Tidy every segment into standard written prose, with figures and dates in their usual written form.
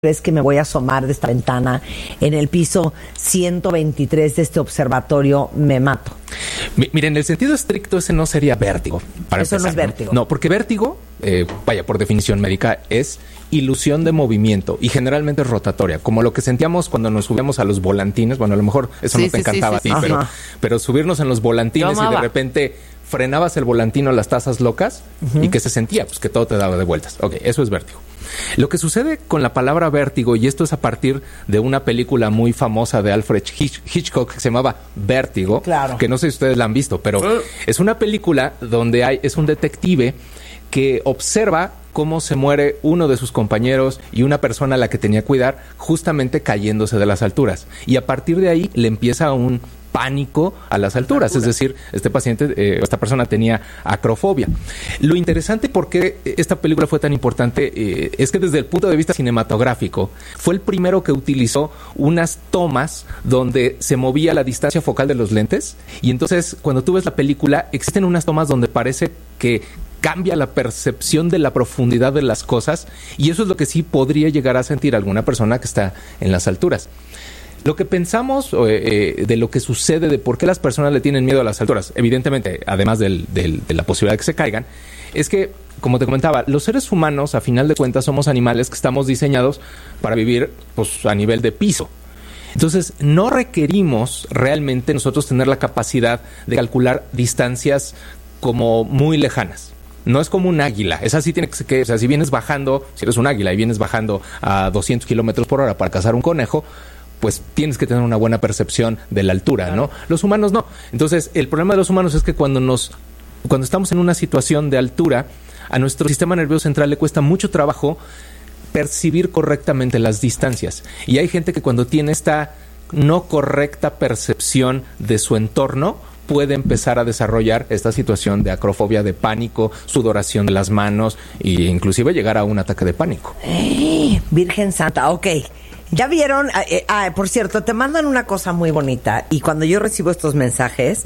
¿Crees que me voy a asomar de esta ventana en el piso 123 de este observatorio? Me mato. Mire, en el sentido estricto ese no sería vértigo. Para Eso empezar, no es vértigo. No, porque vértigo, por definición médica, es ilusión de movimiento y generalmente es rotatoria, como lo que sentíamos cuando nos subíamos a los volantines. Bueno, a lo mejor eso no te encantaba a ti, pero subirnos en los volantines y de repente frenabas el volantino a las tazas locas y ¿qué se sentía? Pues que todo te daba de vueltas. Ok, eso es vértigo. Lo que sucede con la palabra vértigo, y esto es a partir de una película muy famosa de Alfred Hitchcock que se llamaba Vértigo, claro, que no sé si ustedes la han visto, pero es una película donde es un detective que observa cómo se muere uno de sus compañeros y una persona a la que tenía que cuidar justamente cayéndose de las alturas. Y a partir de ahí le empieza un pánico a las alturas. Es decir, esta persona tenía acrofobia. Lo interesante por qué esta película fue tan importante es que desde el punto de vista cinematográfico fue el primero que utilizó unas tomas donde se movía la distancia focal de los lentes, y entonces cuando tú ves la película existen unas tomas donde parece que cambia la percepción de la profundidad de las cosas, y eso es lo que sí podría llegar a sentir alguna persona que está en las alturas. Lo que pensamos de lo que sucede, de por qué las personas le tienen miedo a las alturas, evidentemente, además de la posibilidad de que se caigan, es que, como te comentaba, los seres humanos, a final de cuentas, somos animales que estamos diseñados para vivir pues, a nivel de piso. Entonces, no requerimos realmente nosotros tener la capacidad de calcular distancias como muy lejanas. No es como un águila. Esa sí tiene que, o sea, si vienes bajando, si eres un águila y vienes bajando a 200 kilómetros por hora para cazar un conejo, pues tienes que tener una buena percepción de la altura, claro, ¿no? Los humanos no. Entonces, el problema de los humanos es que cuando estamos en una situación de altura, a nuestro sistema nervioso central le cuesta mucho trabajo percibir correctamente las distancias. Y hay gente que cuando tiene esta no correcta percepción de su entorno, puede empezar a desarrollar esta situación de acrofobia, de pánico, sudoración de las manos e inclusive llegar a un ataque de pánico. Virgen Santa, ok. Ya vieron, por cierto, te mandan una cosa muy bonita, y cuando yo recibo estos mensajes,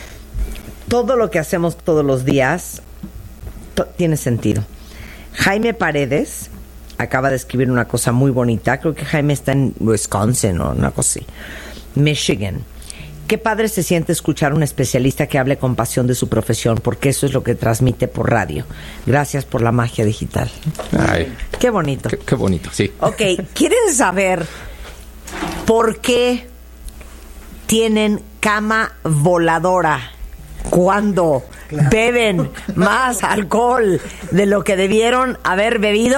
todo lo que hacemos todos los días tiene sentido. Jaime Paredes acaba de escribir una cosa muy bonita. Creo que Jaime está en Wisconsin o una cosa así, Michigan. Qué padre se siente escuchar a un especialista que hable con pasión de su profesión, porque eso es lo que transmite por radio. Gracias por la magia digital. Ay, qué bonito. Qué bonito, sí. Ok, ¿quieren saber por qué tienen cama voladora cuando beben más alcohol de lo que debieron haber bebido?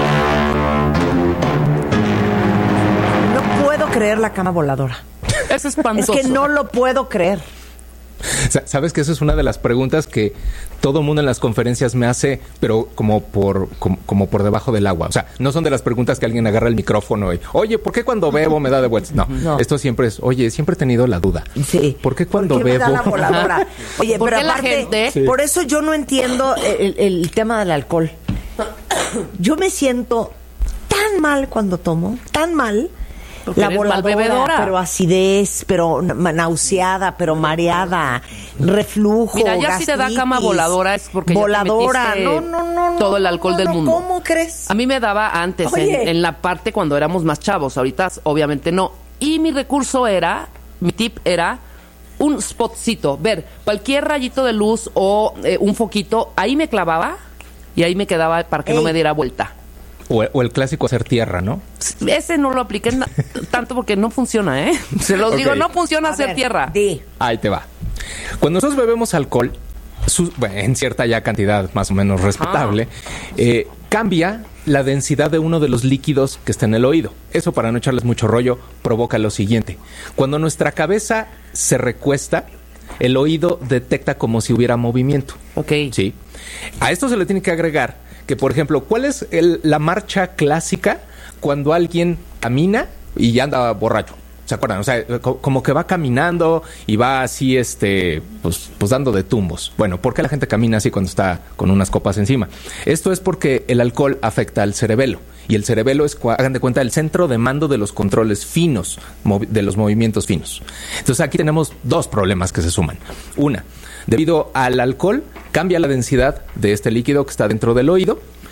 No puedo creer la cama voladora. Es espantoso. Es que no lo puedo creer. Sabes que eso es una de las preguntas que todo mundo en las conferencias me hace, pero como por debajo del agua. O sea, no son de las preguntas que alguien agarra el micrófono y, oye, ¿por qué cuando bebo me da de vueltas? No. Esto siempre es, oye, siempre he tenido la duda. Sí. ¿Por qué cuando bebo? Me da la voladora? Oye, pero aparte, por eso yo no entiendo el tema del alcohol. Yo me siento tan mal cuando tomo, tan mal. Porque la voladora, pero acidez, pero nauseada, pero mareada, reflujo, mira, ya gastritis, si te da cama voladora es porque voladora, ya te metiste todo el alcohol del mundo. ¿Cómo crees? A mí me daba antes, en la parte cuando éramos más chavos, ahorita obviamente no. Y mi tip era un spotcito, ver cualquier rayito de luz o un foquito, ahí me clavaba y ahí me quedaba para que no me diera vuelta. O el clásico hacer tierra, ¿no? Ese no lo apliqué tanto porque no funciona, ¿eh? Se los digo, no funciona hacer tierra. Ahí te va. Cuando nosotros bebemos alcohol, en cierta ya cantidad más o menos respetable, cambia la densidad de uno de los líquidos que está en el oído. Eso, para no echarles mucho rollo, provoca lo siguiente. Cuando nuestra cabeza se recuesta, el oído detecta como si hubiera movimiento. Ok. Sí. A esto se le tiene que agregar que, por ejemplo, ¿cuál es la marcha clásica cuando alguien camina y ya anda borracho? ¿Se acuerdan? O sea, como que va caminando y va así, pues dando de tumbos. Bueno, ¿por qué la gente camina así cuando está con unas copas encima? Esto es porque el alcohol afecta al cerebelo. Y el cerebelo es, hagan de cuenta, el centro de mando de los controles finos, de los movimientos finos. Entonces, aquí tenemos dos problemas que se suman. Una, debido al alcohol, cambia la densidad de este líquido que está dentro del oído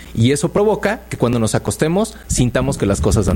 Y eso provoca que cuando nos acostemos sintamos que las cosas